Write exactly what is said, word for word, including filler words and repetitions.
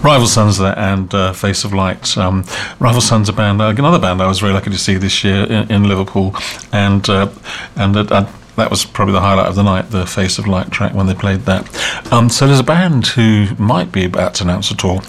Rival Sons there and uh, Face of Light. Um, Rival Sons, a band, uh, another band I was very lucky to see this year in, in Liverpool, and uh, and uh, uh, that was probably the highlight of the night, the Face of Light track when they played that. Um, so there's a band who might be about to announce a tour